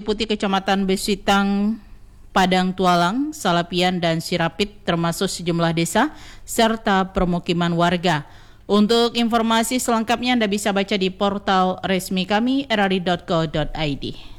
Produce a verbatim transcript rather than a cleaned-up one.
meliputi Kecamatan Besitang, Padang Tualang, Salapian, dan Sirapit, termasuk sejumlah desa serta permukiman warga. Untuk informasi selengkapnya Anda bisa baca di portal resmi kami r r i dot co dot i d.